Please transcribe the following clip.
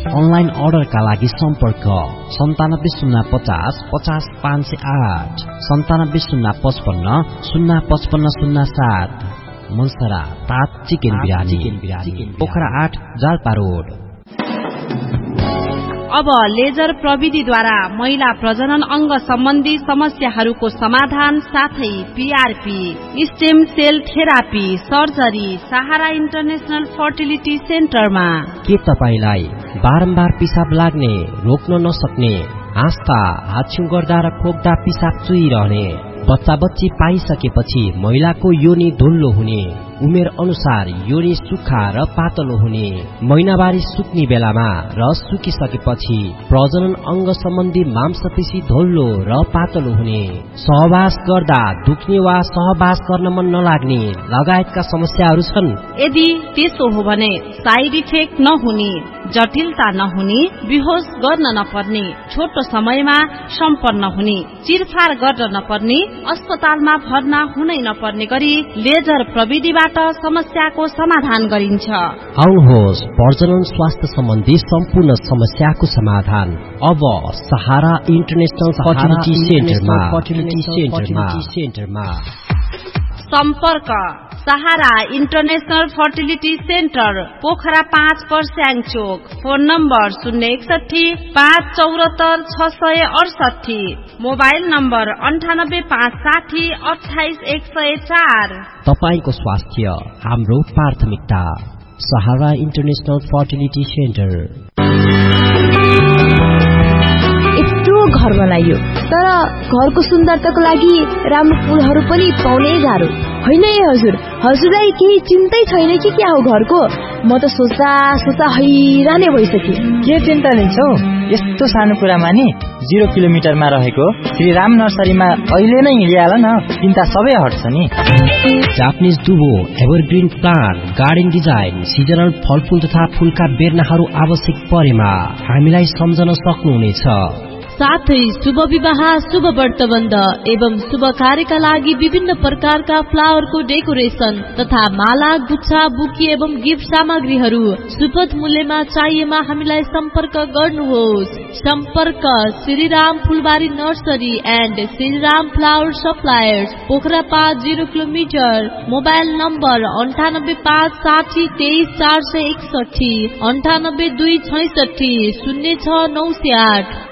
Online अर्डरका लागि सम्पर्क 9705050508 9705505507। मनसरा तात चिकन बिरानी पोखरा 8 जालपा रोड। अब लेजर प्रविधिद्वारा महिला प्रजनन अंग सम्बन्धी समस्याहरूको समाधान साथै PRP, stem sale therapy, surgery सहारा इन्टरनेशनल फर्टिलिटी सेन्टरमा। के तपाईलाई बारम्बार पिसाब लाग्ने, रोक्न नसक्ने, आस्था, हाछ्यु गर्दा र खोक्दा पिसाब चुइरहने, बच्चा बच्ची पाइसकेपछि महिलाको योनि ढुल्लो हुने, उमेर अनुसार योनि सुक्खा र पातलो हुने, महिनावारी सुक्ने बेलामा र सुकिसकेपछि प्रजनन अंग सम्बन्धी मांसपेशी ढोल्लो र पातलो हुने, सहवास गर्दा दुख्ने वा सहवास गर्न मन नलाग्ने लगायतका समस्याहरू छन्। यदि त्यसो हो भने साइड इफेक्ट नहुने, जटिलता नहुने, बेहोस गर्न नपर्ने, छोटो समयमा सम्पन्न हुने, चिरफार गर्न नपर्ने, अस्पतालमा भर्ना हुनै नपर्ने गरी लेजर प्रविधिबाट समस्याको समाधान गरिन्छ। आउनुहोस्, प्रजनन स्वास्थ्य सम्बन्धी सम्पूर्ण समस्याको समाधान अब सहारा इन्टरनेशनल फर्टिलिटी सेन्टरमा। सम्पर्क सहारा इन्टरनेशनल फर्टिलिटी सेन्टर, पोखरा 5 पर्स्याङ चोक। Phone number 061-574-668, mobile number 98-560-28-104। तपाईको स्वास्थ्य हाम्रो प्राथमिकता। सहारा इन्टरनेशनल फर्टिलिटी सेन्टर। यत्रो घर बनाइयो तर घरको सुन्दरताको लागि राम्रो फुलहरू पनि पाउनै गाह्रो होइन। हजुर, हजुरलाई केही चिन्तै छैन कि क्या हो घरको? म त सोच्दा हैरानै भइसके। के चिन्ता लिन्छौ? यस्तो सानो कुरामा नि 0 किलोमिटरमा रहेको श्रीराम नर्सरीमा अहिले नै हिँडिहाल न, चिन्ता सबै हट्छ नि। Japanese दुबो, evergreen plant, garden design, seasonal फलफूल तथा फूलका बेर्नाहरू आवश्यक परेमा हामीलाई सम्झन सक्नुहुनेछ। साथै शुभ विवाह, शुभ व्रतबन्ध एवं शुभ कार्यका लागि विभिन्न प्रकारका फ्लावरको डेकोरेसन तथा माला, गुच्छा, बुकी एवं गिफ्ट सामग्रीहरू सुपथ मूल्यमा चाहिएमा हामीलाई सम्पर्क गर्नुहोस्। सम्पर्क श्रीराम फुलबारी nursery and Shriram flower suppliers, Pokhara 5 0 kilometre. Mobile number 98-560-23-461, 98-266-06908।